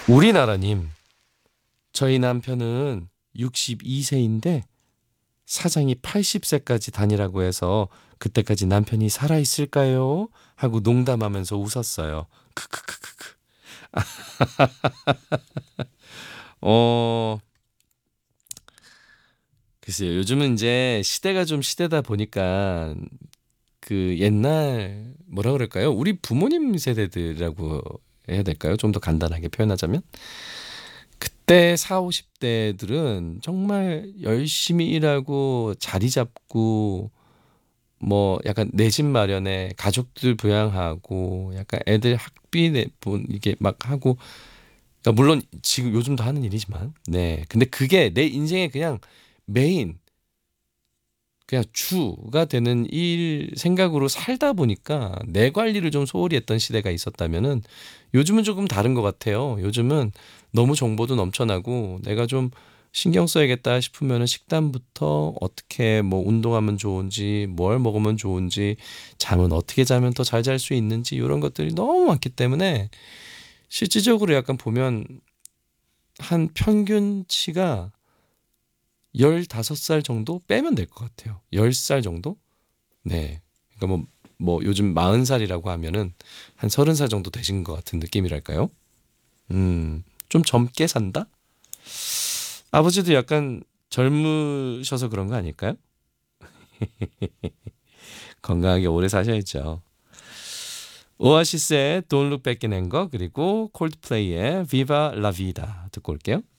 우리나라님, 저희 남편은 62세인데 사장이 80세까지 다니라고 해서 그때까지 남편이 살아있을까요? 하고 농담하면서 웃었어요. 크크크크크. 어, 글쎄요. 요즘은 이제 시대가 좀 시대다 보니까 그 옛날 뭐라 그럴까요? 우리 부모님 세대들이라고 해야 될까요? 좀 더 간단하게 표현하자면 그때 4, 50대들은 정말 열심히 일하고 자리 잡고 뭐 약간 내 집 마련에 가족들 부양하고 약간 애들 학비 이게 막 하고 그러니까 물론 지금 요즘도 하는 일이지만 네 근데 그게 내 인생의 그냥 메인 그냥 주가 되는 일 생각으로 살다 보니까 내 관리를 좀 소홀히 했던 시대가 있었다면은 요즘은 조금 다른 것 같아요. 요즘은 너무 정보도 넘쳐나고 내가 좀 신경 써야겠다 싶으면은 식단부터 어떻게 뭐 운동하면 좋은지 뭘 먹으면 좋은지 잠은 어떻게 자면 더 잘 잘 수 있는지 이런 것들이 너무 많기 때문에 실질적으로 약간 보면 한 평균치가 15살 정도 빼면 될 것 같아요. 10살 정도? 네. 그러니까 뭐 요즘 40살이라고 하면은 한 30살 정도 되신 것 같은 느낌이랄까요? 좀 젊게 산다? 아버지도 약간 젊으셔서 그런 거 아닐까요? 건강하게 오래 사셔야죠. 오아시스의 Don't Look Back in Anger 그리고 콜드플레이의 Viva La Vida 듣고 올게요.